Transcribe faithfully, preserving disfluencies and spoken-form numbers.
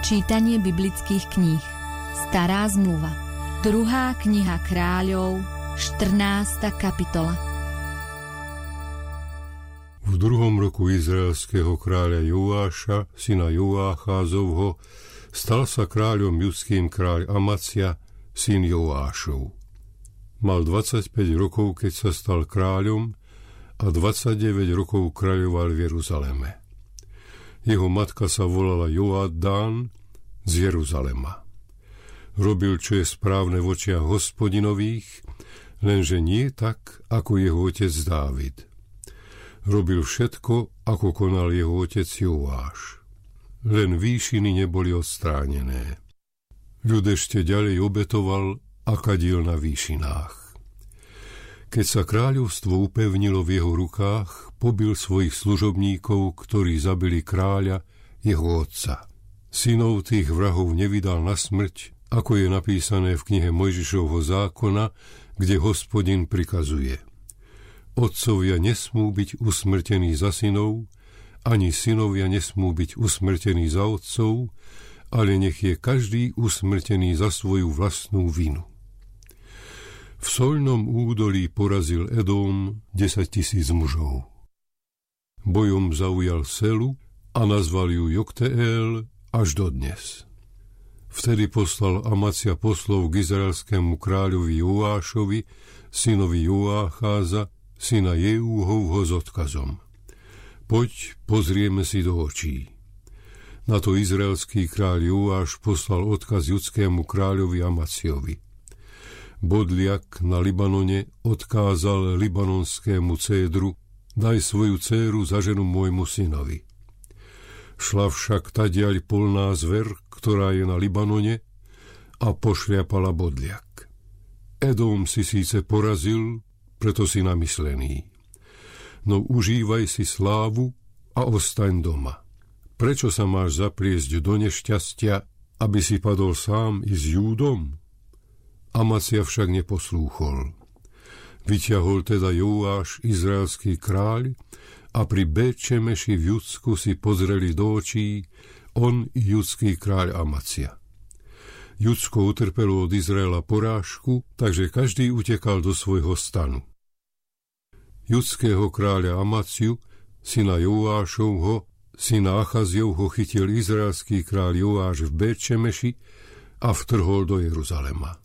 Čítanie biblických kníh. Stará zmluva. Druhá kniha kráľov, štrnásta kapitola. V druhom roku izraelského kráľa Joáša, syna Joácházovho, stal sa kráľom judským kráľ Amacia, syn Joášov. Mal dvadsaťpäť rokov, keď sa stal kráľom, a dvadsaťdeväť rokov kráľoval v Jeruzaleme. Jeho matka sa volala Joadán z Jeruzalema. Robil, čo je správne v očiach Hospodinových, lenže nie tak, ako jeho otec Dávid. Robil všetko, ako konal jeho otec Joáš. Len výšiny neboli odstránené. Ľud ešte ďalej obetoval a kadil na výšinách. Keď sa kráľovstvo upevnilo v jeho rukách, pobil svojich služobníkov, ktorí zabili kráľa, jeho otca. Synov tých vrahov nevydal na smrť, ako je napísané v knihe Mojžišovho zákona, kde Hospodin prikazuje: Otcovia nesmú byť usmrtení za synov, ani synovia nesmú byť usmrtení za otcov, ale nech je každý usmrtený za svoju vlastnú vinu. V Soľnom údolí porazil Edom desaťtisíc mužov. Bojom zaujal Selu a nazval ju Jokteel až dodnes. Vtedy poslal Amacia poslov k izraelskému kráľovi Joášovi, synovi Joácháza, syna Jeúhovho, s odkazom: Poď, pozrieme si do očí. Na to izraelský kráľ Joáš poslal odkaz judskému kráľovi Amaciovi. Bodliak na Libanone odkázal libanonskému cédru: Daj svoju dcéru za ženu môjmu synovi. Šla však tadiaľ polná zver, ktorá je na Libanone, a pošliapala bodliak. Edom si síce porazil, preto si namyslený. No užívaj si slávu a ostaň doma. Prečo sa máš zapliesť do nešťastia, aby si padol sám i s Júdom? Amacia však neposlúchol. Vyťahol teda Joáš, izraelský kráľ, a pri Bétšemeši v Judsku si pozreli do očí on i judský kráľ Amacia. Judsko utrpelo od Izraela porážku, takže každý utekal do svojho stanu. Judského kráľa Amaciu, syna Joášovho, syna Achaziovho, chytil izraelský kráľ Joáš v Bétšemeši a vtrhol do Jeruzalema.